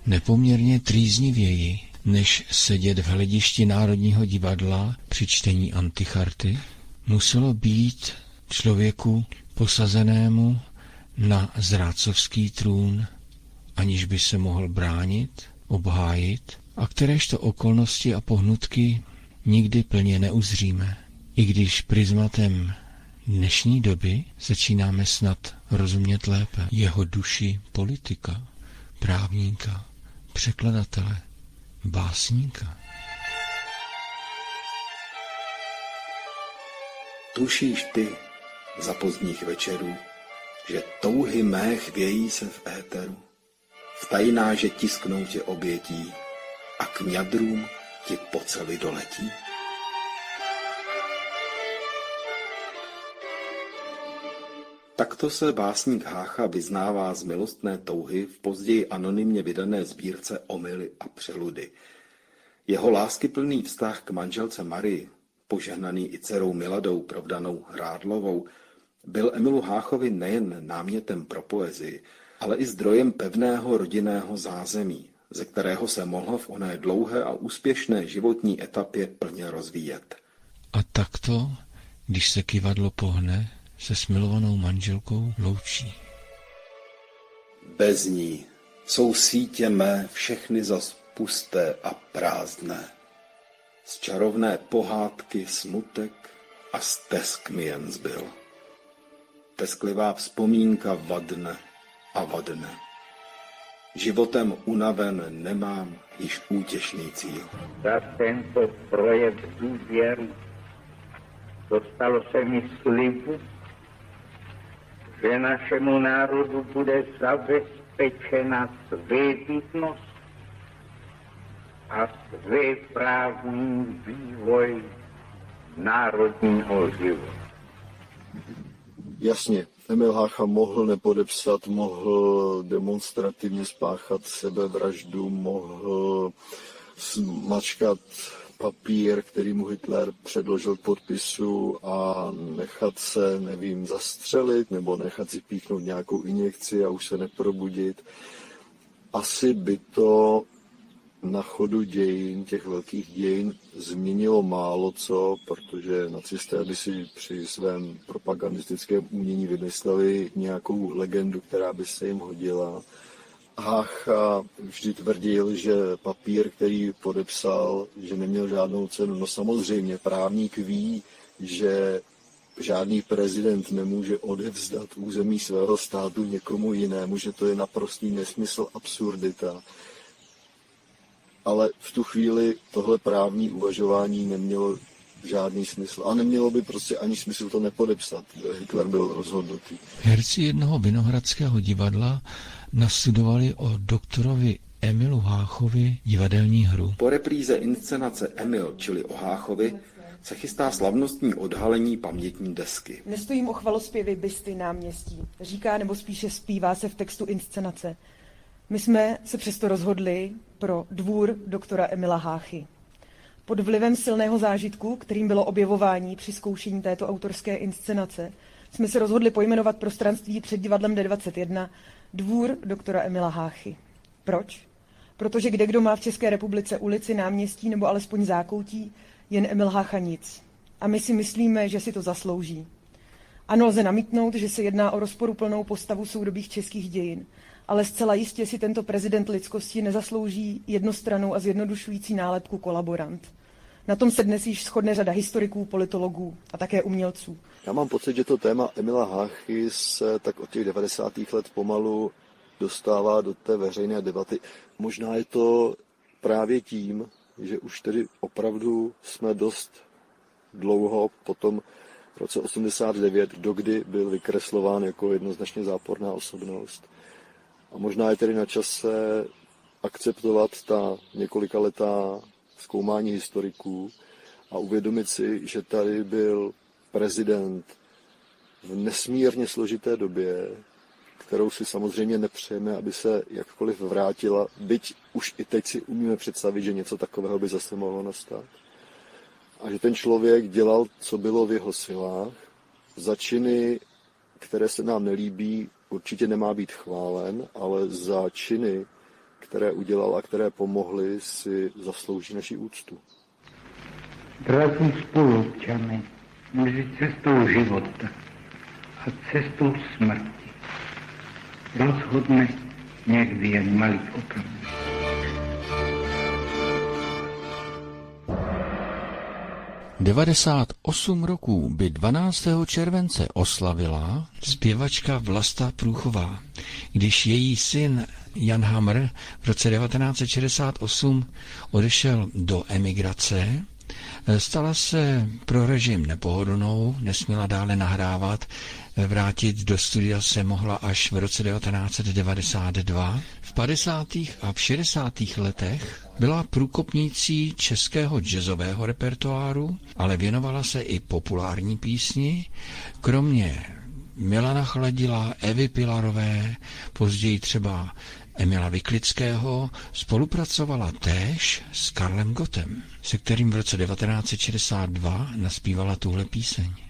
Nepoměrně trýznivěji, než sedět v hledišti Národního divadla při čtení Anticharty, muselo být člověku posazenému na zrádcovský trůn, aniž by se mohl bránit, obhájit, a kteréžto okolnosti a pohnutky nikdy plně neuzříme. I když prismatem dnešní doby začínáme snad rozumět lépe jeho duši politika, právníka, překladatele, básníka. Tušíš ty za pozdních večerů, že touhy mé chvějí se v éteru, v tajná, že tisknou tě obětí a k ňadrům ti pocely doletí? Takto se básník Hácha vyznává z milostné touhy v později anonymně vydané sbírce Omyly a přeludy. Jeho láskyplný vztah k manželce Marii, požehnaný i dcerou Miladou provdanou Hrádlovou, byl Emilu Háchovi nejen námětem pro poezii, ale i zdrojem pevného rodinného zázemí, ze kterého se mohl v oné dlouhé a úspěšné životní etapě plně rozvíjet. A takto, když se kyvadlo pohne, se s milovanou manželkou loučí. Bez ní jsou sítě mé všechny zas pusté a prázdné. Z čarovné pohádky smutek a stesk mi jen zbyl. Tesklivá vzpomínka vadne a vadne. Životem unaven nemám již útěšný cíl. Za tento projev důvěry dostalo se mi slibu, že našemu národu bude zabezpečena svébytnost a svéprávný vývoj národního života. Jasně, Emil Hácha mohl nepodepsat, mohl demonstrativně spáchat sebevraždu, mohl smačkat papír, který mu Hitler předložil k podpisu a nechat se, nevím, zastřelit nebo nechat si píchnout nějakou injekci a už se neprobudit. Asi by to na chodu dějin, těch velkých dějin, změnilo málo co, protože nacisté by si při svém propagandistickém umění vymysleli nějakou legendu, která by se jim hodila. Hácha vždy tvrdil, že papír, který podepsal, že neměl žádnou cenu. No samozřejmě, právník ví, že žádný prezident nemůže odevzdat území svého státu někomu jinému, že to je naprostý nesmysl, absurdita. Ale v tu chvíli tohle právní uvažování nemělo žádný smysl. A nemělo by prostě ani smysl to nepodepsat. Hitler byl rozhodnutý. Herci jednoho vinohradského divadla nastudovali o doktorovi Emilu Háchovi divadelní hru. Po repríze inscenace Emil, čili o Háchovi, se chystá slavnostní odhalení pamětní desky. Nestojím o chvalospěvy bysty náměstí, říká nebo spíše zpívá se v textu inscenace. My jsme se přesto rozhodli pro dvůr doktora Emila Háchy. Pod vlivem silného zážitku, kterým bylo objevování při zkoušení této autorské inscenace, jsme se rozhodli pojmenovat prostranství před divadlem D21 dvůr doktora Emila Háchy. Proč? Protože kdekdo má v České republice ulici, náměstí nebo alespoň zákoutí, jen Emil Hácha nic. A my si myslíme, že si to zaslouží. Ano, lze namítnout, že se jedná o rozporuplnou postavu soudobých českých dějin, ale zcela jistě si tento prezident lidskosti nezaslouží jednostrannou a zjednodušující nálepku kolaborant. Na tom se dnes již shodne řada historiků, politologů a také umělců. Já mám pocit, že to téma Emila Háchy se tak od těch 90. let pomalu dostává do té veřejné debaty. Možná je to právě tím, že už tedy opravdu jsme dost dlouho po tom roce 89, dokdy byl vykreslován jako jednoznačně záporná osobnost. A možná je tedy na čase akceptovat ta několikaletá zkoumání historiků a uvědomit si, že tady byl prezident v nesmírně složité době, kterou si samozřejmě nepřejeme, aby se jakkoliv vrátila, byť už i teď si umíme představit, že něco takového by zase mohlo nastat. A že ten člověk dělal, co bylo v jeho silách, za činy, které se nám nelíbí, určitě nemá být chválen, ale za činy, které udělal a které pomohly, si zaslouží naši úctu. Drazí spoluobčané, mezi cestou života a cestou smrti rozhodne někdy jen malý okamžik. – 98 roků by 12. července oslavila zpěvačka Vlasta Průchová, když její syn Jan Hamr v roce 1968 odešel do emigrace. Stala se pro režim nepohodlnou, nesměla dále nahrávat, vrátit do studia se mohla až v roce 1992. V 50. a v 60. letech byla průkopnicí českého jazzového repertoáru, ale věnovala se i populární písni, kromě Milana Chladila, Evy Pilarové, později třeba Emila Vyklického, spolupracovala též s Karlem Gottem, se kterým v roce 1962 naspívala tuhle píseň.